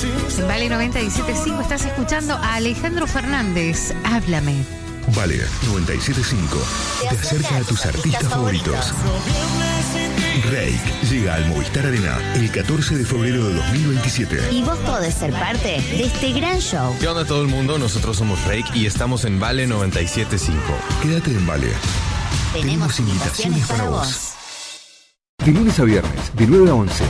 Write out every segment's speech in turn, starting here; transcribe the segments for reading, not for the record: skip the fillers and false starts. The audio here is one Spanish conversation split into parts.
En Vale 97.5 estás escuchando a Alejandro Fernández. Háblame. Vale 97.5 te acerca a tus artistas favoritos. Reik llega al Movistar Arena el 14 de febrero de 2027. Y vos podés ser parte de este gran show. ¿Qué onda todo el mundo? Nosotros somos Reik y estamos en Vale 97.5. Quédate en Vale. Tenemos invitaciones para vos. De lunes a viernes, de 9 a 11.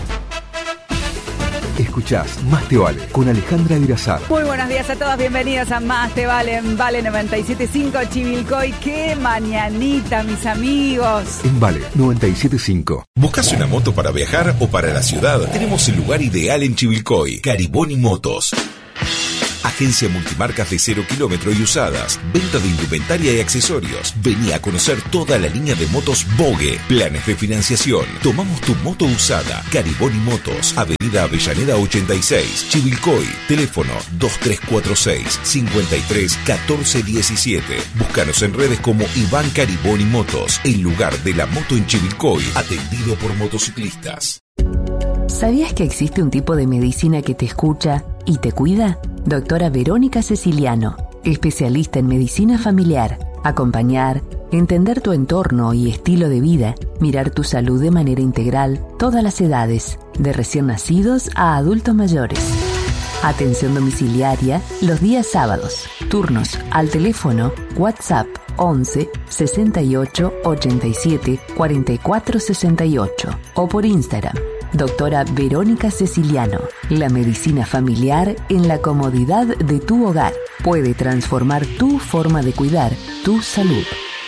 Escuchás Más Te Vale con Alejandra Virazar. Muy buenos días a todos, bienvenidos a Más Te Vale en Vale 97.5 Chivilcoy. ¡Qué mañanita, mis amigos! En Vale 97.5. ¿Buscas una moto para viajar o para la ciudad? Tenemos el lugar ideal en Chivilcoy, Cariboni Motos. Agencia multimarcas de 0 kilómetro y usadas. Venta de indumentaria y accesorios. Vení a conocer toda la línea de motos Bogue. Planes de financiación. Tomamos tu moto usada. Cariboni Motos. Avenida Avellaneda 86. Chivilcoy. Teléfono 2346 53 14 17. Búscanos en redes como Iván Cariboni Motos. El lugar de la moto en Chivilcoy. Atendido por motociclistas. ¿Sabías que existe un tipo de medicina que te escucha y te cuida? Doctora Verónica Ceciliano, especialista en medicina familiar. Acompañar, entender tu entorno y estilo de vida, mirar tu salud de manera integral, todas las edades, de recién nacidos a adultos mayores. Atención domiciliaria los días sábados. Turnos al teléfono WhatsApp 11 68 87 44 68 o por Instagram. Doctora Verónica Ceciliano, la medicina familiar en la comodidad de tu hogar. Puede transformar tu forma de cuidar tu salud.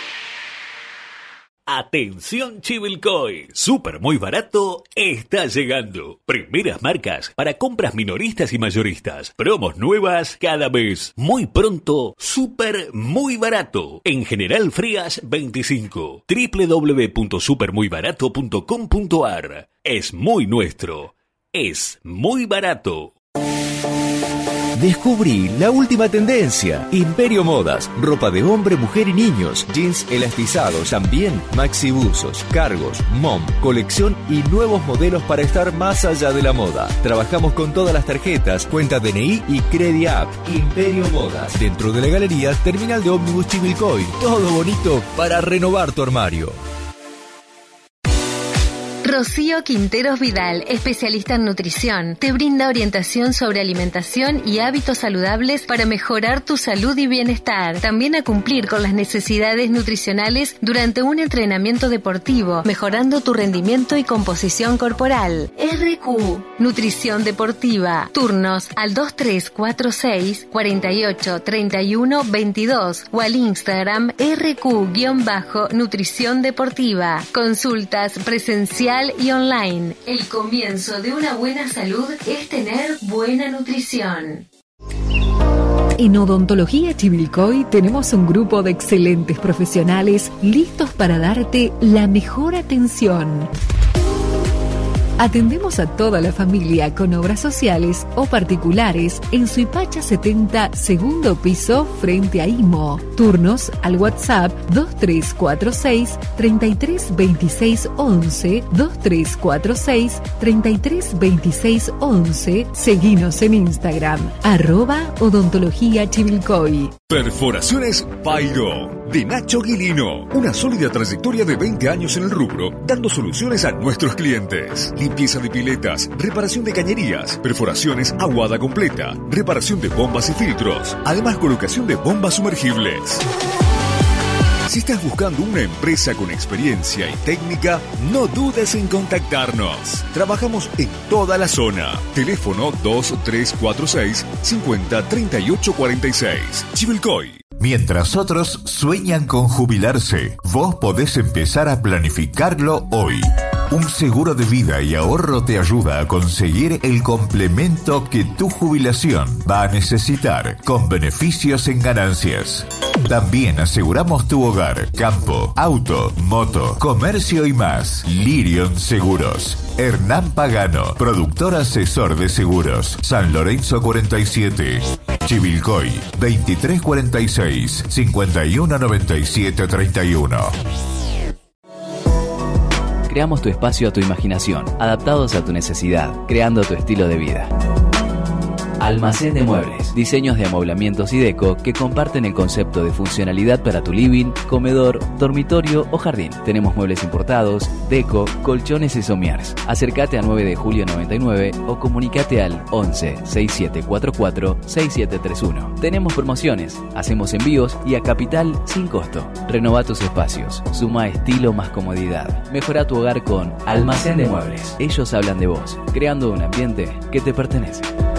Atención Chivilcoy, súper muy barato está llegando. Primeras marcas para compras minoristas y mayoristas. Promos nuevas cada mes. Muy pronto, súper muy barato. En General Frías 25. www.supermuybarato.com.ar. Es muy nuestro. Es muy barato. Descubrí la última tendencia. Imperio Modas. Ropa de hombre, mujer y niños. Jeans elastizados, también maxi buzos, cargos, mom, colección y nuevos modelos para estar más allá de la moda. Trabajamos con todas las tarjetas, cuenta DNI y CrediApp. Imperio Modas. Dentro de la galería Terminal de Ómnibus Chivilcoy. Todo bonito para renovar tu armario. Rocío Quinteros Vidal, especialista en nutrición, te brinda orientación sobre alimentación y hábitos saludables para mejorar tu salud y bienestar. También a cumplir con las necesidades nutricionales durante un entrenamiento deportivo, mejorando tu rendimiento y composición corporal. RQ, Nutrición Deportiva. Turnos al 2346 48 31 22 o al Instagram RQ-Nutrición Deportiva. Consultas presencial y online. El comienzo de una buena salud es tener buena nutrición. En Odontología Chivilcoy tenemos un grupo de excelentes profesionales listos para darte la mejor atención. Atendemos a toda la familia con obras sociales o particulares en Suipacha 70, segundo piso, frente a IMO. Turnos al WhatsApp 2346 33 26 11, 2346 33 26 11. Seguinos en Instagram, @Odontología Chivilcoy. Perforaciones Pairo, de Nacho Guilino. Una sólida trayectoria de 20 años en el rubro, dando soluciones a nuestros clientes. Limpieza de piletas, reparación de cañerías, perforaciones aguada completa, reparación de bombas y filtros, además colocación de bombas sumergibles. Si estás buscando una empresa con experiencia y técnica, no dudes en contactarnos. Trabajamos en toda la zona. Teléfono 2346 50 38 46. Chivilcoy. Mientras otros sueñan con jubilarse, vos podés empezar a planificarlo hoy. Un seguro de vida y ahorro te ayuda a conseguir el complemento que tu jubilación va a necesitar, con beneficios en ganancias. También aseguramos tu hogar, campo, auto, moto, comercio y más. Lirion Seguros. Hernán Pagano, productor asesor de seguros. San Lorenzo 47. Chivilcoy 2346 5197 31. Creamos tu espacio a tu imaginación, adaptados a tu necesidad, creando tu estilo de vida. Almacén de Muebles. Diseños de amoblamientos y deco que comparten el concepto de funcionalidad para tu living, comedor, dormitorio o jardín. Tenemos muebles importados, deco, colchones y somiers. Acércate a 9 de julio 99 o comunicate al 11 6744 6731. Tenemos promociones, hacemos envíos y a capital sin costo. Renova tus espacios, suma estilo más comodidad. Mejora tu hogar con Almacén de Muebles. Ellos hablan de vos, creando un ambiente que te pertenece.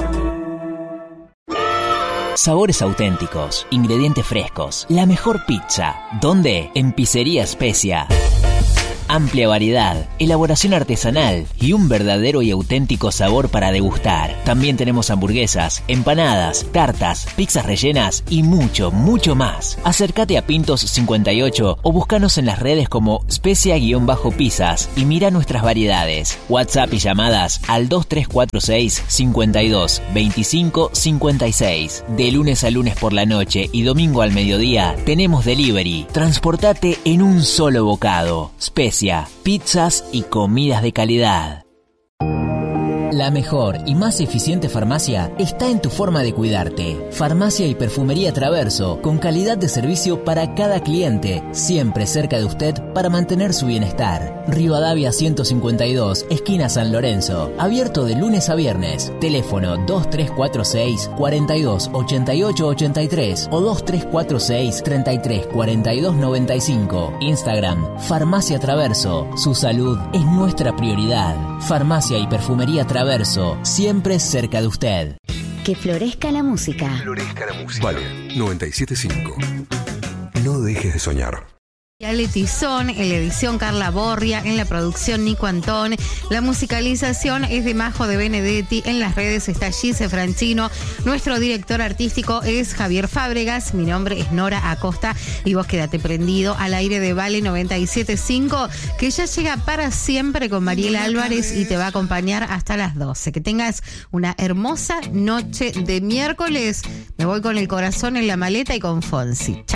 Sabores auténticos, ingredientes frescos, la mejor pizza. ¿Dónde? En Pizzería Especia. Amplia variedad, elaboración artesanal y un verdadero y auténtico sabor para degustar. También tenemos hamburguesas, empanadas, tartas, pizzas rellenas y mucho, mucho más. Acércate a Pintos 58 o búscanos en las redes como Specia-Pizzas y mira nuestras variedades. WhatsApp y llamadas al 2346 52 25 56. De lunes a lunes por la noche y domingo al mediodía tenemos delivery. Transportate en un solo bocado. Specia, pizzas y comidas de calidad. La mejor y más eficiente farmacia está en tu forma de cuidarte. Farmacia y Perfumería Traverso, con calidad de servicio para cada cliente, siempre cerca de usted para mantener su bienestar. Rivadavia 152, esquina San Lorenzo, abierto de lunes a viernes. Teléfono 2346 42 88 83 o 2346 33 42 95. Instagram, Farmacia Traverso. Su salud es nuestra prioridad. Farmacia y Perfumería Traverso, siempre cerca de usted. Que florezca la música. Florezca la música. Vale, 97.5. No dejes de soñar. Ale Tizón, en la edición Carla Borria, en la producción Nico Antón, la musicalización es de Majo de Benedetti, en las redes está Gise Franchino, nuestro director artístico es Javier Fábregas, mi nombre es Nora Acosta y vos quédate prendido al aire de Vale 97.5, que ya llega para siempre con Mariela Álvarez y te va a acompañar hasta las 12. Que tengas una hermosa noche de miércoles. Me voy con el corazón en la maleta y con Fonsi. Chao.